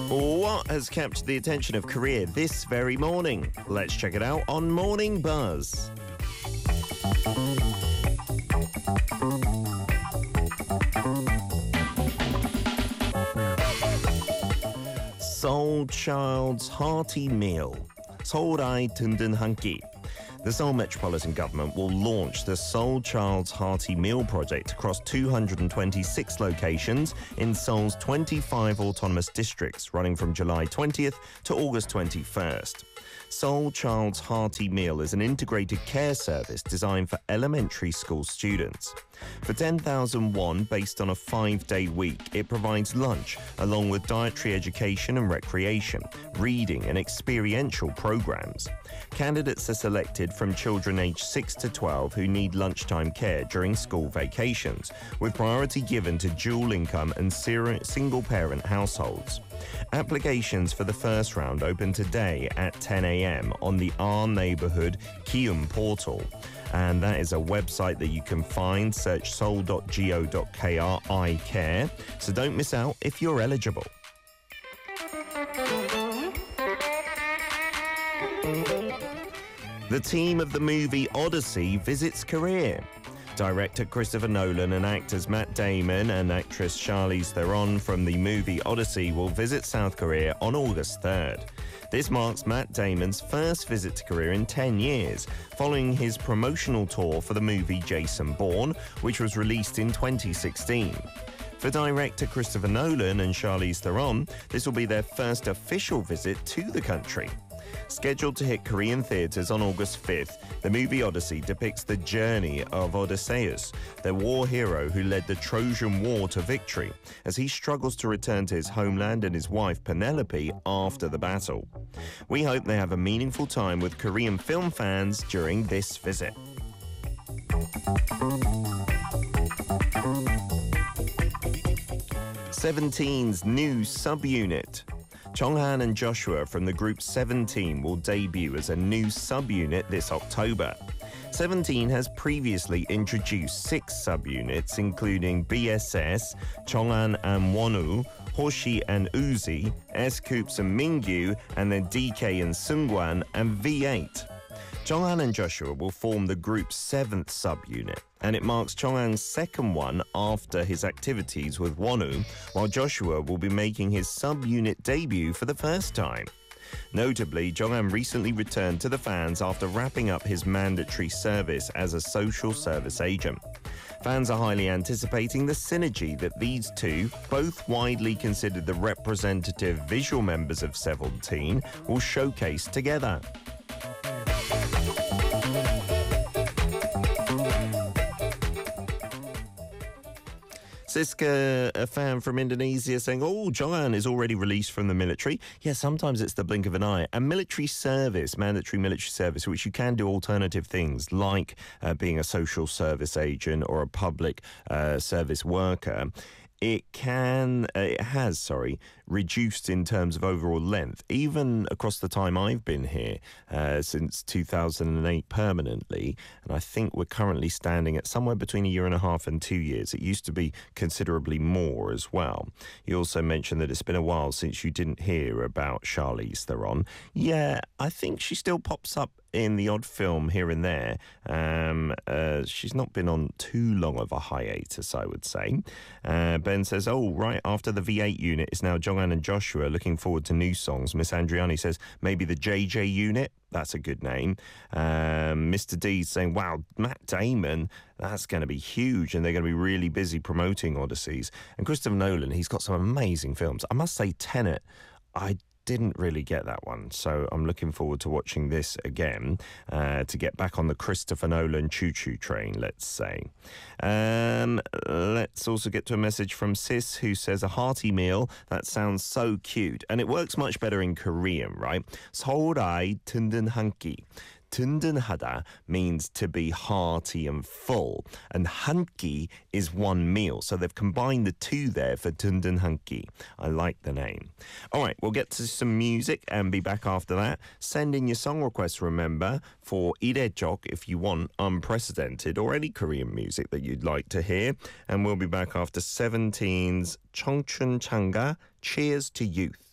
What has kept the attention of Korea this very morning? Let's check it out on Morning Buzz. Seoul Child's Hearty Meal. Seoul-ae 든든 한 끼. The Seoul Metropolitan Government will launch the Seoul Child's Hearty Meal project across 226 locations in Seoul's 25 autonomous districts, running from July 20th to August 21st. Seoul Child's Hearty Meal is an integrated care service designed for elementary school students. For 10,000 won, based on a 5-day week, it provides lunch along with dietary education and recreation, reading and experiential programs. Candidates are selected from children aged 6 to 12 who need lunchtime care during school vacations, with priority given to dual income and single-parent households. Applications for the first round open today at 10 a.m. on the Our Neighborhood Kium portal. And that is a website that you can find. Search seoul.go.kr iCare. So don't miss out if you're eligible. The team of the movie Odyssey visits Korea. Director Christopher Nolan and actors Matt Damon and actress Charlize Theron from the movie Odyssey will visit South Korea on August 3rd. This marks Matt Damon's first visit to Korea in 10 years, following his promotional tour for the movie Jason Bourne, which was released in 2016. For director Christopher Nolan and Charlize Theron, this will be their first official visit to the country. Scheduled to hit Korean theaters on August 5th, the movie Odyssey depicts the journey of Odysseus, the war hero who led the Trojan War to victory, as he struggles to return to his homeland and his wife Penelope after the battle. We hope they have a meaningful time with Korean film fans during this visit. Seventeen's new subunit. Jonghan and Joshua from the group 17 will debut as a new subunit this October. 17 has previously introduced 6 subunits, including BSS, Jonghan and Wonwoo, Hoshi and Uzi, S-Coups and Mingyu, and then DK and Seungwan, and V8. Jonghan and Joshua will form the group's 7th subunit, and it marks Jonghan's second one after his activities with Wonwoo, while Joshua will be making his subunit debut for the first time. Notably, Jonghan recently returned to the fans after wrapping up his mandatory service as a social service agent. Fans are highly anticipating the synergy that these two, both widely considered the representative visual members of 17, will showcase together. Siska, a fan from Indonesia, saying, oh, Jonghan is already released from the military. Yeah, sometimes it's the blink of an eye. And military service, mandatory military service, which you can do alternative things like being a social service agent or a public service worker. It has reduced in terms of overall length, even across the time I've been here, since 2008 permanently. And I think we're currently standing at somewhere between 1.5 and 2 years. It used to be considerably more as well. You also mentioned that it's been a while since you didn't hear about Charlize Theron. Yeah, I think she still pops up in the odd film here and there. She's not been on too long of a hiatus, I would say. Ben says, oh, right after the V8 unit is now Jonghan and Joshua, looking forward to new songs. Miss Andriani says, maybe the JJ unit? That's a good name. Mr. D's saying, wow, Matt Damon, that's going to be huge, and they're going to be really busy promoting Odysseys. And Christopher Nolan, he's got some amazing films. I must say, Tenet, I didn't really get that one, so I'm looking forward to watching this again to get back on the Christopher Nolan choo-choo train, let's say. Let's also get to a message from Sis, who says, a hearty meal, that sounds so cute, and it works much better in Korean, right? Seoul-ae 든든 한 끼. 든든하다 means to be hearty and full, and 한 끼 is one meal. So they've combined the two there for 든든 한 끼. I like the name. All right, we'll get to some music and be back after that. Send in your song requests, remember, for 이래적 if you want unprecedented or any Korean music that you'd like to hear. And we'll be back after 17's 청춘 찬가, Cheers to Youth.